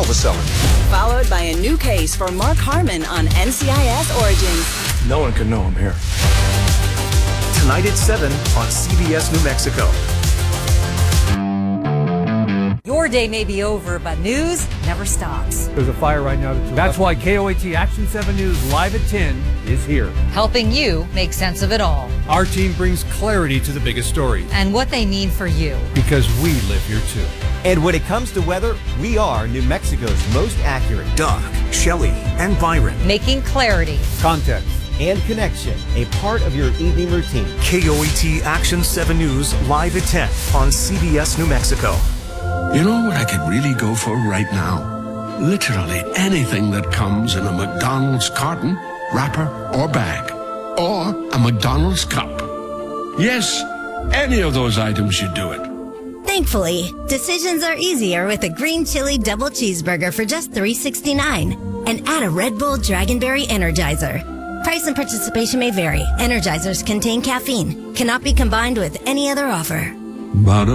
the selling. Followed by a new case for Mark Harmon on NCIS Origins. No one can know I'm here. Tonight at 7 on CBS New Mexico. Your day may be over, but news never stops. There's a fire right now. That's why KOAT Action 7 News Live at 10 is here. Helping you make sense of it all. Our team brings clarity to the biggest stories. And what they mean for you. Because we live here too. And when it comes to weather, we are New Mexico's most accurate. Doug, Shelley, and Byron. Making clarity, context, and connection a part of your evening routine. KOAT Action 7 News Live at 10 on CBS New Mexico. You know what I could really go for right now? Literally anything that comes in a McDonald's carton, wrapper, or bag. Or a McDonald's cup. Yes, any of those items should do it. Thankfully, decisions are easier with a green chili double cheeseburger for just $3.69. And add a Red Bull Dragonberry Energizer. Price and participation may vary. Energizers contain caffeine. Cannot be combined with any other offer. Bada